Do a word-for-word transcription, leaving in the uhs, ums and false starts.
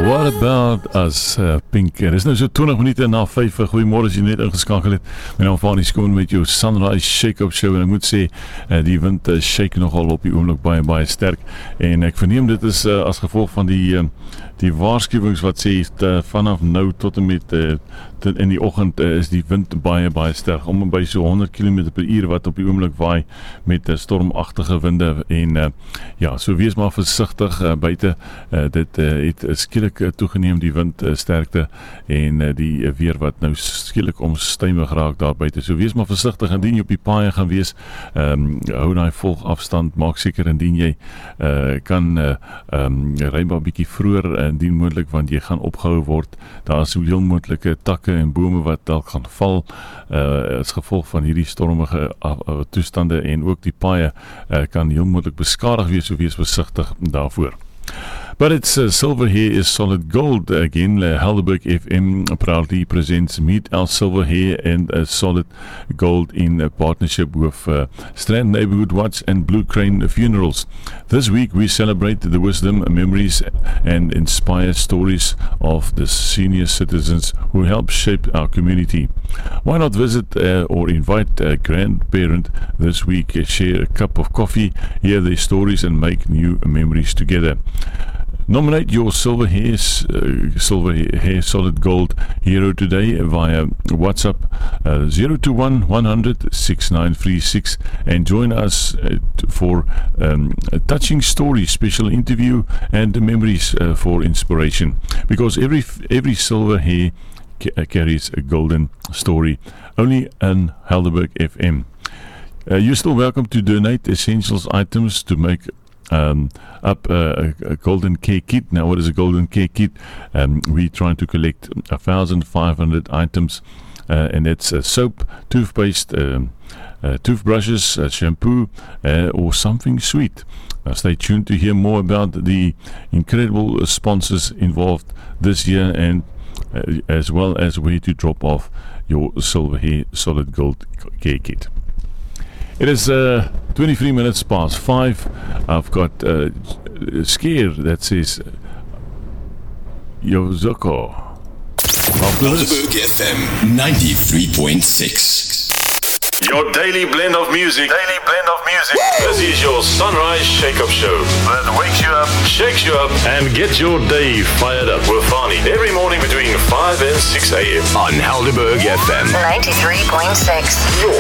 What about us, uh, Pink? Er is nou so twintig minute na vyf. Goeiemôre as jy net ingeskakel het. My naam is Fanie Skoon met jou Sunrise Shake-Up Show. En ek moet sê, uh, die wind uh, shake nogal op die oomblik baie, baie sterk. En ek verneem dit is uh, as gevolg van die, uh, die waarskuwings wat sê, uh, vanaf nou tot en met uh, tot in die oggend uh, is die wind baie, baie sterk. Om en by so honderd kilometer per uur wat op die oomblik waai met uh, stormagtige winde. En uh, ja, so wees maar versigtig uh, buite. Uh, dit uh, het uh, skielik uh, toegeneem die windsterkte uh, en uh, die uh, weer wat nou skielik omstuimig raak daar buite. So wees maar versigtig indien jy op die paaie gaan wees. Um, hou daai volgafstand, maak seker indien jy uh, kan uh, um, ry maar 'n bietjie vroeër indien moontlik, want jy gaan opgehou word. Daar is heel moontlike takke en bome wat dalk gaan val uh, as gevolg van hierdie stormige uh, uh, toestande, en ook die paaie uh, kan heel moontlik beskadig wees, so wees versigtig daarvoor. But it's uh, silver here is solid gold. Again, uh, Helderberg F M proudly presents Meet Our Silver Hair and uh, Solid Gold in uh, partnership with uh, Strand Neighborhood Watch and Blue Crane Funerals. This week we celebrate the wisdom, memories and inspire stories of the senior citizens who help shape our community. Why not visit uh, or invite a grandparent this week, uh, share a cup of coffee, hear their stories and make new memories together. Nominate your silver hair, uh, silver hair solid gold hero today via WhatsApp uh, zero two one one hundred six nine three six and join us uh, for um, a touching story, special interview and memories uh, for inspiration. Because every every silver hair ca- carries a golden story. Only on Helderberg F M. Uh, you're still welcome to donate essentials items to make Um, up uh, a, a golden care kit. Now, what is a golden care kit? Um, we're trying to collect one thousand five hundred items, uh, and it's uh, soap, toothpaste, um, uh, toothbrushes, uh, shampoo, uh, or something sweet. Now, stay tuned to hear more about the incredible sponsors involved this year, and uh, as well as where to drop off your silver hair solid gold care kit. It is uh, twenty-three minutes past five. I've got uh, Scare that says Yo Zoko. Helderberg F M ninety-three point six. Your daily blend of music. Daily blend of music. This is your Sunrise Shake-Up Show that wakes you up, shakes you up, and gets your day fired up with Fani every morning between five and six a.m. on Helderberg F M ninety-three point six.